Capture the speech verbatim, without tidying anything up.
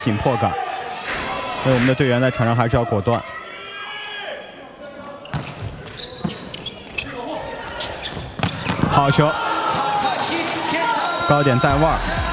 紧迫感，所以我们的队员在场上还是要果断。好球，高点带腕。